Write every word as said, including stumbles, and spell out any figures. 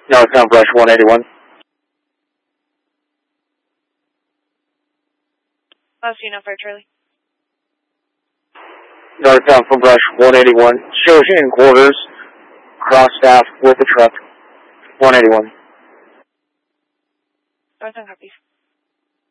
Northbound Brush one eighty-one. Oh, so you know for Charlie. Northbound from Brush one eighty-one. Shows you in quarters. Cross staff with the truck. one eighty-one. Northbound copies.